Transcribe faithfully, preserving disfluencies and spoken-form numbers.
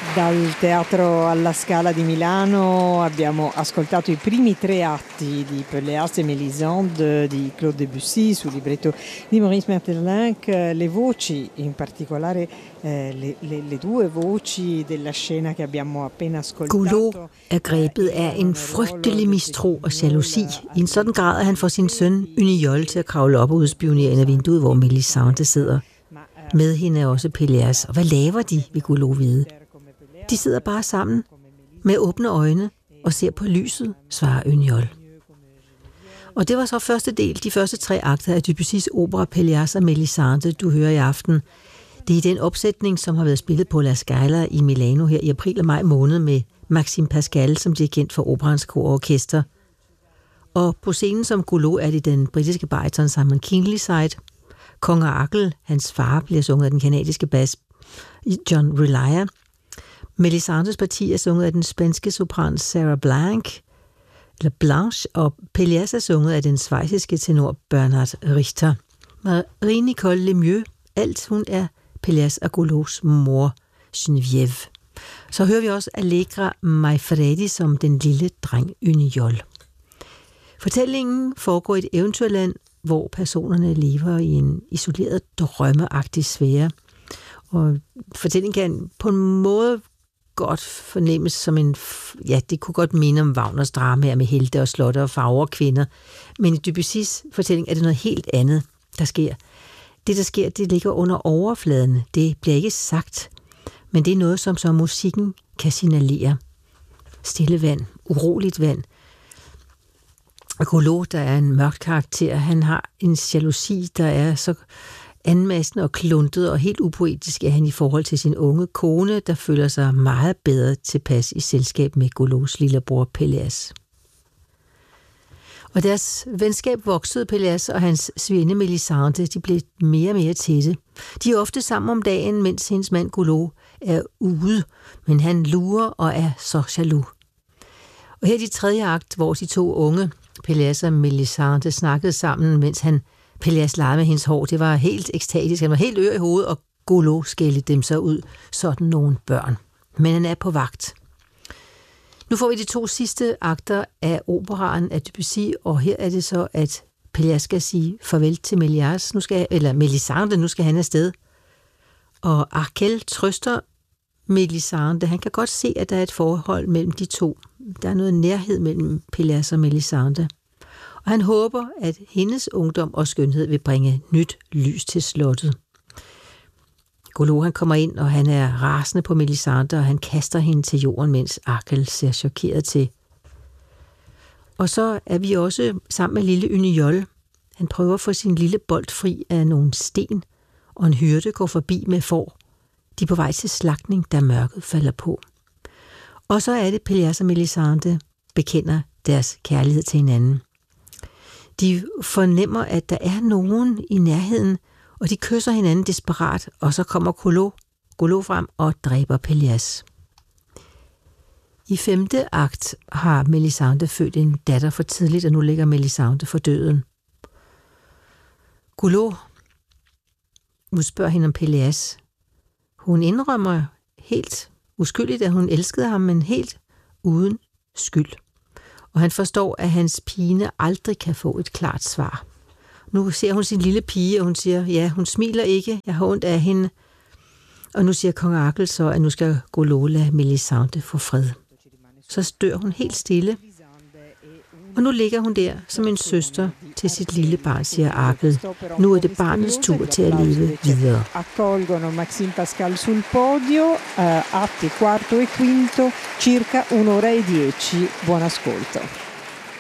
Dal Teatro alla Scala di Milano abbiamo ascoltato i primi tre atti di Pelléas e Mélisande di Claude Debussy sul libretto di Maurice Maeterlinck. Le voci, in particolare eh, le, le, le due voci della scena che abbiamo appena ascoltato. Goulot er grebet af en frygtelig mistro og jalousi i en sådan grad, at han får sin søn Uniol til at kravle op og udspionere ind ad vinduet, hvor Mélisande sidder. Med hende er også Pelléas. Og hvad laver de, vil Goulot vide? De sidder bare sammen med åbne øjne og ser på lyset, svarer Uniol. Og det var så første del, de første tre akter af Debussys opera Pelléas og Mélisande, du hører i aften. Det er den opsætning, som har været spillet på La Scala i Milano her i april og maj måned med Maxime Pascal som dirigent for operans kor og orkester. Og på scenen som Goulot er det den britiske bariton Simon Keenlyside. Kong Arkel, hans far, bliver sunget af den kanadiske bas John Relia. Mélisandes parti er sunget af den spanske sopran Sarah Blanc, eller Blanche, og Pelléas er sunget af den schweiziske tenor Bernhard Richter. Marie-Nicole Lemieux, alt hun er Pelléas og Goulots mor, Geneviève. Så hører vi også Allegra Manfredi som den lille dreng Uniol. Fortællingen foregår i et eventyrland, hvor personerne lever i en isoleret, drømmeagtig sfære. Og fortællingen kan på en måde godt fornemmes som en... Ja, det kunne godt minde om Wagners dramaer med helte og slotte og farver og kvinder. Men i Debussys fortælling er det noget helt andet, der sker. Det, der sker, det ligger under overfladen. Det bliver ikke sagt, men det er noget, som så musikken kan signalere. Stille vand, uroligt vand. Og Goulot, der er en mørk karakter, han har en jalousi, der er så anmassende og kluntet og helt upoetisk er han i forhold til sin unge kone, der føler sig meget bedre tilpas i selskab med Goulots lillebror Pelléas. Og deres venskab voksede, Pelléas og hans svigerinde Mélisande, de blev mere og mere tætte. De er ofte sammen om dagen, mens hendes mand Goulot er ude, men han lurer og er så jaloux. Og her er de tredje akt, hvor de to unge, Pelléas og Mélisande, snakkede sammen, mens han Pelléas legede med hendes hår. Det var helt ekstatisk. Han var helt ør i hovedet, og Goulot skældte dem så ud. Sådan nogle børn. Men han er på vagt. Nu får vi de to sidste akter af operaen af Debussy, og her er det så, at Pelléas skal sige farvel til Méliès, nu skal, eller Mélisande, nu skal han afsted. Og Arkel trøster Mélisande. Han kan godt se, at der er et forhold mellem de to. Der er noget nærhed mellem Pelléas og Mélisande. Og han håber, at hendes ungdom og skønhed vil bringe nyt lys til slottet. Goulot, han kommer ind, og han er rasende på Mélisande, og han kaster hende til jorden, mens Arkel ser chokeret til. Og så er vi også sammen med lille Uniol. Han prøver at få sin lille bold fri af nogle sten, og en hyrde går forbi med får. De er på vej til slagtning, da mørket falder på. Og så er det Pelléas og Mélisande bekender deres kærlighed til hinanden. De fornemmer, at der er nogen i nærheden, og de kysser hinanden desperat, og så kommer Goulot, Goulot frem og dræber Pelléas. I femte akt har Mélisande født en datter for tidligt, og nu ligger Mélisande for døden. Goulot udspørger hende om Pelléas. Hun indrømmer helt uskyldigt, at hun elskede ham, men helt uden skyld. Og han forstår, at hans pige aldrig kan få et klart svar. Nu ser hun sin lille pige, og hun siger, ja, hun smiler ikke, jeg har ondt af hende. Og nu siger kong Arkel så, at nu skal Goulot lade Mélisande få fred. Så dør hun helt stille. Og nu ligger hun der som en søster til sit lille barn, siger Arkel. Nu er det barnets tur til at leve videre. Accolgono Maxime Pascal sul podio, uh, atti quarto e quinto, circa un'ora e dieci. Buon ascolto.